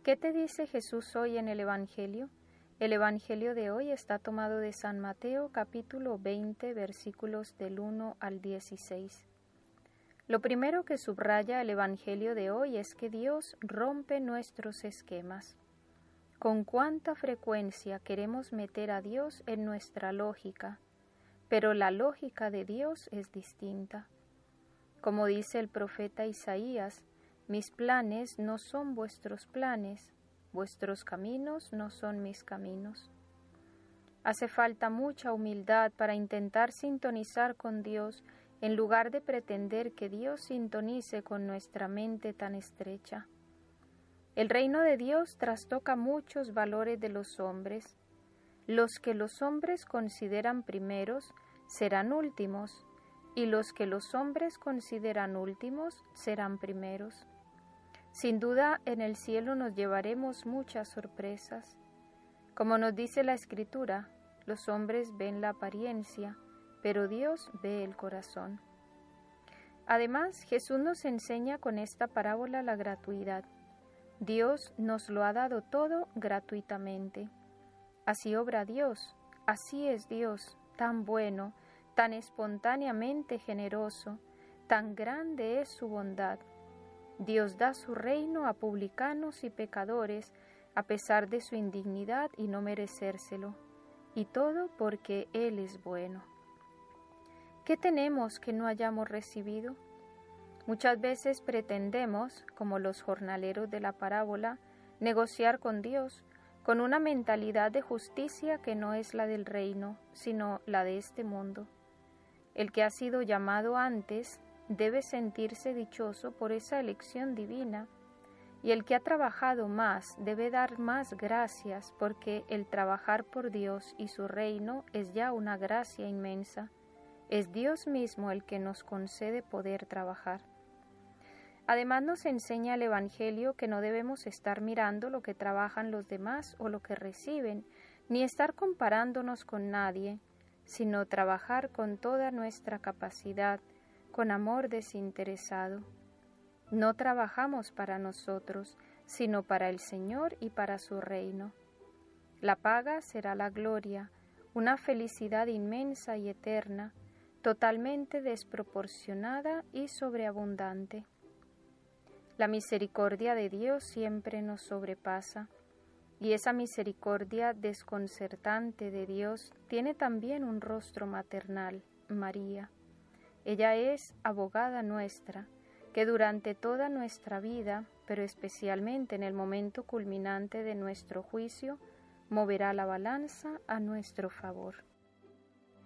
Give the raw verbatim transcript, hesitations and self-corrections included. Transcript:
¿Qué te dice Jesús hoy en el Evangelio? El Evangelio de hoy está tomado de San Mateo, capítulo veinte, versículos del uno al dieciséis. Lo primero que subraya el Evangelio de hoy es que Dios rompe nuestros esquemas. Con cuánta frecuencia queremos meter a Dios en nuestra lógica, pero la lógica de Dios es distinta. Como dice el profeta Isaías, mis planes no son vuestros planes, vuestros caminos no son mis caminos. Hace falta mucha humildad para intentar sintonizar con Dios en lugar de pretender que Dios sintonice con nuestra mente tan estrecha. El reino de Dios trastoca muchos valores de los hombres. Los que los hombres consideran primeros serán últimos, y los que los hombres consideran últimos serán primeros. Sin duda, en el cielo nos llevaremos muchas sorpresas. Como nos dice la Escritura, los hombres ven la apariencia, pero Dios ve el corazón. Además, Jesús nos enseña con esta parábola la gratuidad. Dios nos lo ha dado todo gratuitamente. Así obra Dios, así es Dios, tan bueno, tan espontáneamente generoso, tan grande es su bondad. Dios da su reino a publicanos y pecadores, a pesar de su indignidad y no merecérselo, y todo porque Él es bueno. ¿Qué tenemos que no hayamos recibido? Muchas veces pretendemos, como los jornaleros de la parábola, negociar con Dios, con una mentalidad de justicia que no es la del reino, sino la de este mundo. El que ha sido llamado antes debe sentirse dichoso por esa elección divina, y el que ha trabajado más debe dar más gracias porque el trabajar por Dios y su reino es ya una gracia inmensa. Es Dios mismo el que nos concede poder trabajar. Además nos enseña el Evangelio que no debemos estar mirando lo que trabajan los demás o lo que reciben, ni estar comparándonos con nadie, sino trabajar con toda nuestra capacidad, con amor desinteresado. No trabajamos para nosotros, sino para el Señor y para su reino. La paga será la gloria, una felicidad inmensa y eterna, totalmente desproporcionada y sobreabundante. La misericordia de Dios siempre nos sobrepasa, y esa misericordia desconcertante de Dios tiene también un rostro maternal, María. Ella es abogada nuestra, que durante toda nuestra vida, pero especialmente en el momento culminante de nuestro juicio, moverá la balanza a nuestro favor.